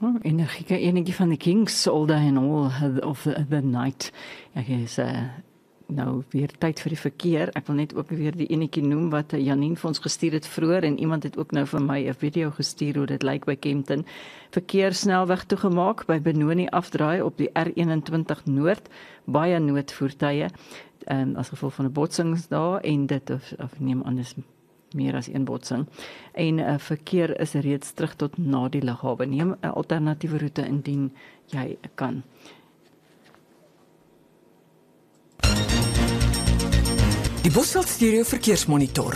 Energieke enetjie van die Kings, All Day and All of the Night. Ek is nou weer tyd vir die verkeer. Ek wil net ook weer die enetjie noem wat Janine vir ons gestuur het vroeër en iemand het ook nou vir my 'n video gestuur hoe dit lyk by Kempton. Verkeerssnelweg toegemaak by Benoni afdraai op die R21 Noord, baie noodvoertuie as gevolg van 'n botsing daar en dit of neem anders meer as een botsing. En verkeer is reeds terug tot na die lughawe. Neem 'n alternatiewe roete indien jy kan. Die Bosveld Stereo Verkeersmonitor.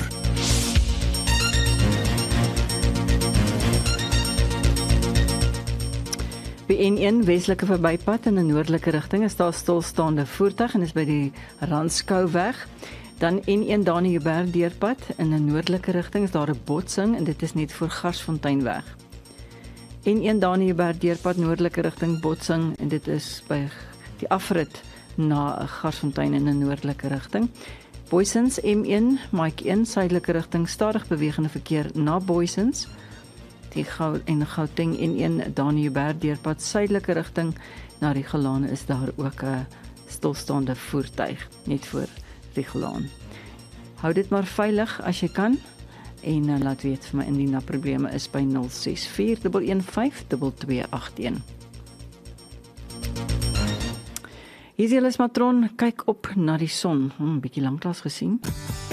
By N1 Weselike verbypad in 'n noordelike rigting is daar stilstaande voertuig en is by die Randskouweg. Dan N1 Danie-Joubert deurpad in 'n noordelike rigting is daar 'n botsing en dit is net voor Garsfonteinweg. N1 Danie-Joubert deurpad noordelike rigting botsing en dit is by die afrit na Garsfontein in 'n noordelike rigting. Booysens M1 Mike 1 suidelike rigting stadig bewegende verkeer na Booysens. Die Gauteng N1 Danie-Joubert deurpad suidelike rigting na Rigolaan is daar ook 'n stilstaande voertuig net voor Rigolaan. Hou dit maar veilig as jy kan en laat weet vir my indien daar probleme is by 064 115 2281. Hier is julle matron, kyk op na die son. Bietjie lanklaas gesien.